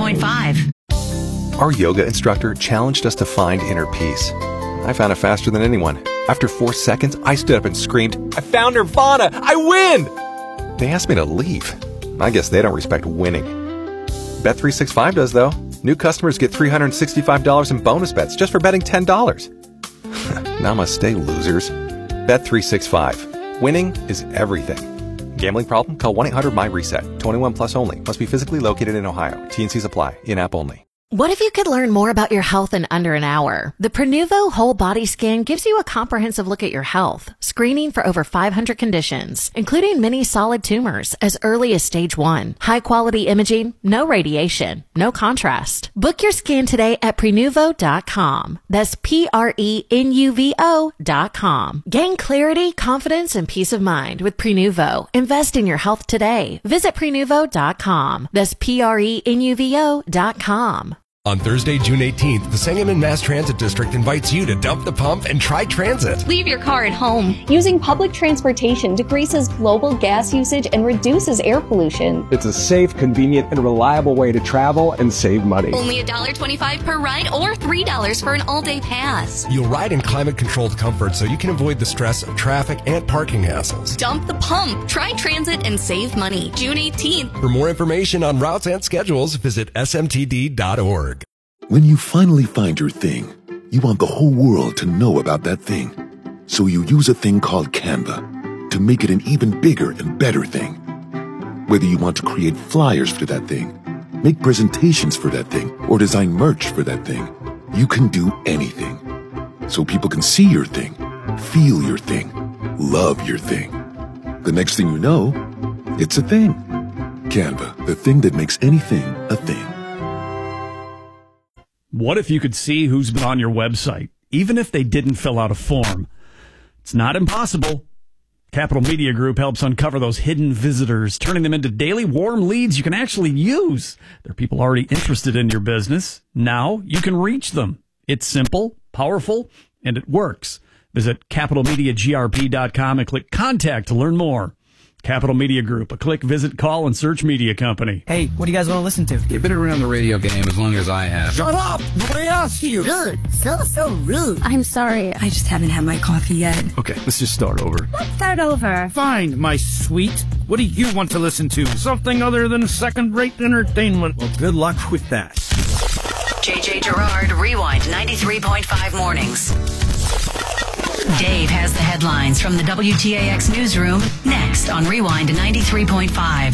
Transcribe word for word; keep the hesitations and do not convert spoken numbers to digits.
point five. Our yoga instructor challenged us to find inner peace. I found it faster than anyone. After four seconds, I stood up and screamed, "I found Nirvana! I win!" They asked me to leave. I guess they don't respect winning. Bet three sixty-five does, though. New customers get three hundred sixty-five dollars in bonus bets just for betting ten dollars. Namaste, losers. Bet three sixty-five. Winning is everything. Gambling problem? Call one eight hundred my reset. twenty-one plus only. Must be physically located in Ohio. T N Cs apply. In-app only. What if you could learn more about your health in under an hour? The Prenuvo Whole Body Scan gives you a comprehensive look at your health, screening for over five hundred conditions, including many solid tumors as early as stage one. High quality imaging, no radiation, no contrast. Book your scan today at Prenuvo dot com. That's P R E N U V O dot com. Gain clarity, confidence, and peace of mind with Prenuvo. Invest in your health today. Visit Prenuvo dot com. That's P R E N U V O dot com. On Thursday, June eighteenth, the Sangamon Mass Transit District invites you to dump the pump and try transit. Leave your car at home. Using public transportation decreases global gas usage and reduces air pollution. It's a safe, convenient, and reliable way to travel and save money. Only one dollar twenty-five per ride or three dollars for an all-day pass. You'll ride in climate-controlled comfort so you can avoid the stress of traffic and parking hassles. Dump the pump. Try transit and save money. June eighteenth. For more information on routes and schedules, visit S M T D dot org. When you finally find your thing, you want the whole world to know about that thing. So you use a thing called Canva to make it an even bigger and better thing. Whether you want to create flyers for that thing, make presentations for that thing, or design merch for that thing, you can do anything. So people can see your thing, feel your thing, love your thing. The next thing you know, it's a thing. Canva, the thing that makes anything a thing. What if you could see who's been on your website, even if they didn't fill out a form? It's not impossible. Capital Media Group helps uncover those hidden visitors, turning them into daily warm leads you can actually use. There are people already interested in your business. Now you can reach them. It's simple, powerful, and it works. Visit capital media g r p dot com and click Contact to learn more. Capital Media Group, a click, visit, call, and search media company. Hey, what do you guys want to listen to? You've been around the radio game as long as I have. Shut up! Nobody asked you! Rude. So, so rude. I'm sorry. I just haven't had my coffee yet. Okay, let's just start over. Let's start over. Fine, my sweet. What do you want to listen to? Something other than second-rate entertainment. Well, good luck with that. J J Gerard, Rewind ninety-three point five mornings. Dave has the headlines from the W T A X newsroom next on Rewind ninety-three point five.